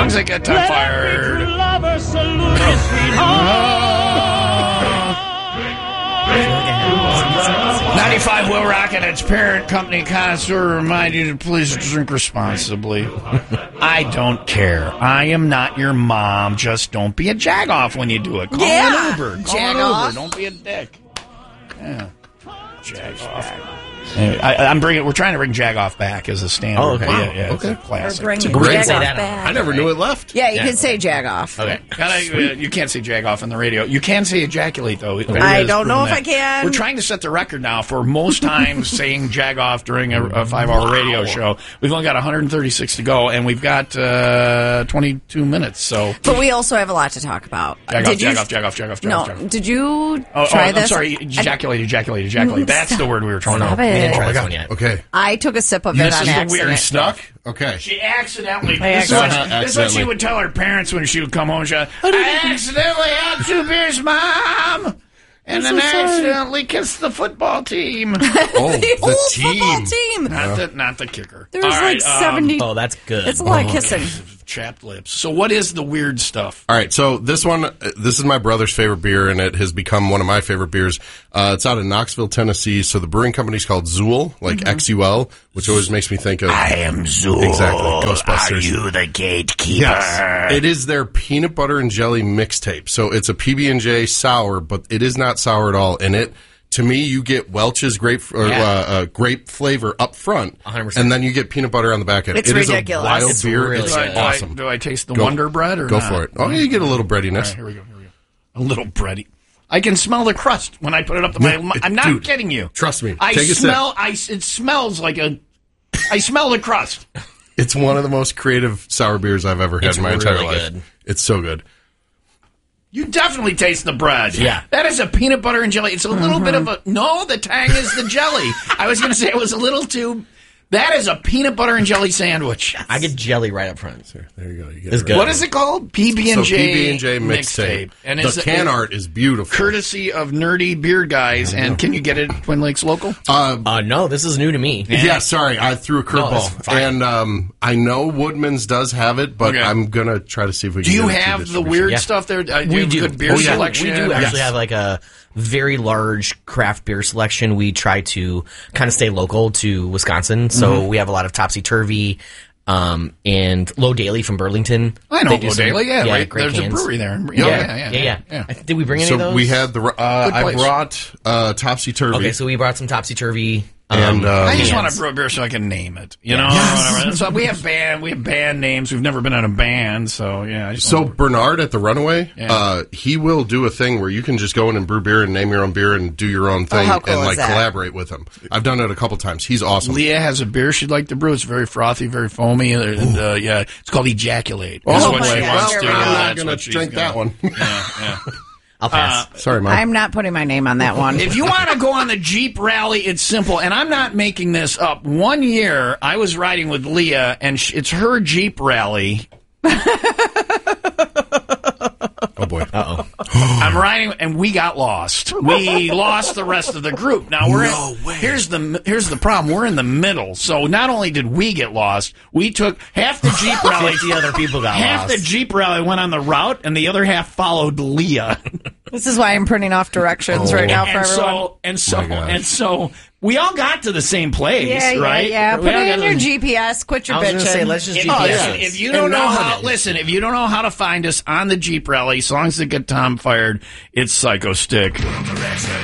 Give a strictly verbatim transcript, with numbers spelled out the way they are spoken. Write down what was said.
Songs that get Tom fired. ninety-five Will Rock and its parent company connoisseur remind you to please drink responsibly. I don't care. I am not your mom. Just don't be a jagoff when you do it. Call Yeah. an Uber. Call an Jag-off. Uber. Don't be a dick. Yeah. Jagoff. Anyway, I, I'm bringing. We're trying to bring Jagoff back as a standard. Oh, okay. Yeah, yeah, Okay. It's a classic. Or bring It's a great Jagoff say that. back. I never knew it left. Yeah, you Yeah. can say Jagoff. Okay. Gotta, uh, you can't say Jagoff on the radio. You can say ejaculate, though. I don't know if I can. We're trying to set the record now for most times saying Jagoff during a, a five-hour Wow. radio show. We've only got one hundred thirty-six to go, and we've got uh, twenty-two minutes. So, But we also have a lot to talk about. Jagoff, Did you- Jagoff, Jagoff, Jagoff, No, Jagoff. did you Oh, try oh, I'm this? sorry. Ejaculate, ejaculate, ejaculate. That's the word we were trying Stop to. it. We didn't Oh try my this God. one yet. Okay. I took a sip of it This on is the accident. weird Stuck? stuff. Okay. She accidentally. I This is, what, accidentally- this is what she would tell her parents when she would come home. She would, I accidentally had two beers, Mom, and then I accidentally kissed the football team. Oh, The the old team. football team. Not the not the kicker. There's All like right, um, seventy. Oh, that's good. It's a lot of kissing. chapped lips. So what is the weird stuff? All right, so this one, uh, this is my brother's favorite beer, and it has become one of my favorite beers. Uh, it's out of Knoxville, Tennessee. So the brewing company's called Zool, like Mm-hmm. X U L, which always makes me think of. I am Zool. Exactly, Ghostbusters. Are you the gatekeeper? Yes, it is their peanut butter and jelly mixtape. So it's a P B and J sour, but it is not sour at all. And it, to me, you get Welch's grape or, Yeah. uh, uh, grape flavor up front, one hundred percent. and then you get peanut butter on the back end. It's it is ridiculous. a wild It's beer. really It's Do I, good. do I- awesome. do I taste the Go- Wonder Bread or Go not? for it. Oh, yeah, you get a little breadiness. All right, here we go. Here we go. A little bready. I can smell the crust when I put it up to my. Yeah, I'm not dude, kidding you. trust me. I Take a sip. smell. I. It smells like a. I smell the crust. It's one of the most creative sour beers I've ever had It's in my entire really life. good. It's so good. You definitely taste the bread. Yeah. That is a peanut butter and jelly. It's a little bit of a. No, the tang is the jelly. I was going to say it was a little too. That is a peanut butter and jelly sandwich. I get jelly right up front. There, there you go. You get It's it good. right. What is it called? P B and So J. P B and J mixtape. And the is it- can art is beautiful. courtesy of nerdy beer guys. And can you get it at Twin Lakes local? Uh, Uh, no, this is new to me. yeah. sorry, I threw a No, it's curveball, fine. and um, I know Woodman's does have it, but Okay. I'm gonna try to see if we Do can. you get it through have the distribution. weird Yeah. stuff there? Uh, We you have do. Good beer Oh, yeah. selection. We do actually Yes. have like a very large craft beer selection. We try to kind of stay local to Wisconsin, so Mm-hmm. we have a lot of Topsy Turvy um, and Low Daily from Burlington. I know They do Low some- Daily. Yeah, right. great There's cans. a brewery there. Yeah, yeah, yeah. yeah. yeah. I- Did we bring any So of those? we had the. Uh, Good I place. brought uh, Topsy Turvy. Okay, so we brought some Topsy Turvy. Um, And, uh, I just cans. want to brew a beer so I can name it. You know, whatever. So we have band, we have band names. We've never been in a band, so yeah. I just So wanna- Bernard at the Runaway, Yeah. uh, he will do a thing where you can just go in and brew beer and name your own beer and do your own thing how cool and is like that? collaborate with him. I've done it a couple times. He's awesome. Leah has a beer she'd like to brew. It's very frothy, very foamy, and uh, yeah, it's called Ejaculate. Oh, That's my what she gosh, wants here to. we go. I'm not That's going to what she's drink that gonna- one. Yeah, yeah. I'll pass. Sorry, Mom. I'm not putting my name on that one. If you want to go on the Jeep rally, it's simple, and I'm not making this up. One year, I was riding with Leah, and sh- it's her Jeep rally. Oh boy. Uh-oh. I'm riding, and we got lost. We lost the rest of the group. Now we're No in, way. here's the here's the problem. We're in the middle, so not only did we get lost, we took half the Jeep rally. fifty other people got half lost. the Jeep rally went on the route, and the other half followed Leah. This is why I'm printing off directions right now for and everyone. so and so My gosh. and so we all got to the same place, yeah, right? yeah, yeah. We Put all it got in to your the- G P S. Quit your I was bitching. going to say, let's just If, G P S listen, it. if you don't And know now how, it is. listen, if you don't know how to find us on the Jeep rally, songs that get Tom fired, it's Psycho Stick.